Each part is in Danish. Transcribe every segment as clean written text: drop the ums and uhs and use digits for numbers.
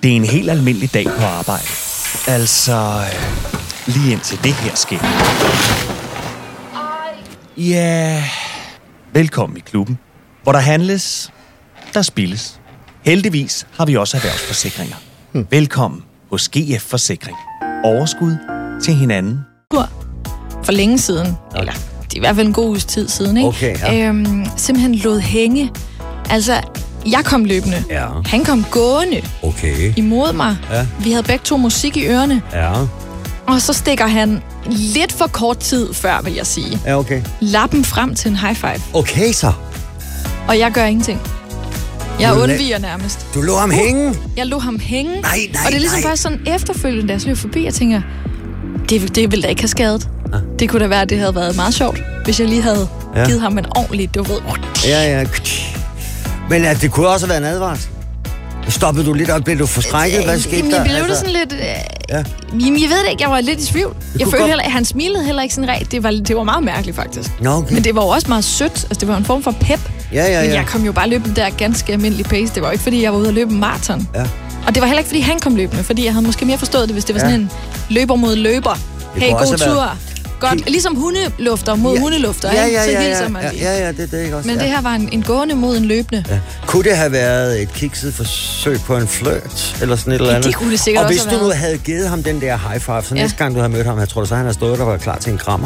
Det er en helt almindelig dag på arbejde. Altså, lige indtil det her sker. Ja, velkommen i klubben, hvor der handles, der spildes. Heldigvis har vi også erhvervsforsikringer. Velkommen hos GF Forsikring. Overskud til hinanden. For længe siden, eller det er i hvert fald en god uges tid siden, ikke? Okay, ja. Simpelthen lod hænge. Altså, jeg kom løbende. Ja. Han kom gående Okay. imod mig. Ja. Vi havde begge to musik i ørerne. Ja. Og så stikker han lidt for kort tid før, vil jeg sige, Ja, okay. lappen frem til en high five. Okay, så. Og jeg gør ingenting. Jeg Du undviger nærmest. Du lå ham hænge? Jeg lå ham hænge. Nej, og det er ligesom bare sådan efterfølgende, da jeg løb forbi, jeg tænker, det ville da ikke have skadet. Ja. Det kunne da være, at det havde været meget sjovt, hvis jeg lige havde givet ham en ordentlig, du ved. Ja. Men det kunne også have været en advarsel. Stoppede du lidt op? Blev du forskrækket? Hvad skete der? Jeg blev det sådan lidt... Ja. Jamen, jeg ved det ikke. Jeg var lidt i tvivl. Jeg følte godt- heller, han smilede heller ikke sådan rigtigt. Det var meget mærkeligt, faktisk. Nå, okay. Men det var jo også meget sødt. Altså, det var en form for pep. Ja. Men jeg kom jo bare løbende der ganske almindelig pace. Det var jo ikke, fordi jeg var ude at løbe en maraton. Ja. Og det var heller ikke, fordi han kom løbende. Fordi jeg havde måske mere forstået det, hvis det var sådan en løber mod løber. Hey, kunne god også have tur. Godt. Ligesom hundelufter mod hundelufter. Ikke? Så hilser man lige. Ja, det er ikke også. Men det her var en gående mod en løbende. Ja. Kunne det have været et kikset forsøg på en flirt, eller sådan et eller andet? Det kunne det sikkert og også hvis have du nu været. havde givet ham den der high five, så næste gang du havde mødt ham, jeg tror så han havde stået der og var klar til en krammer.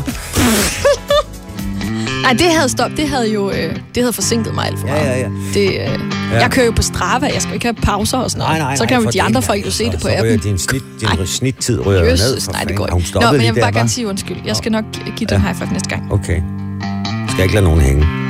Nej, det havde stoppet. Det havde forsinket mig alt for meget. Ja. Jeg kører jo på Strava. Jeg skal ikke have pauser og sådan noget. Nej, så kan for de andre det, folk jo se det på så appen. ryger din snittid ryger ned. Jesus, nej, det går ikke. Nå, men jeg vil bare gerne sige undskyld. Jeg skal nok give den high five næste gang. Okay. Skal ikke lade nogen hænge.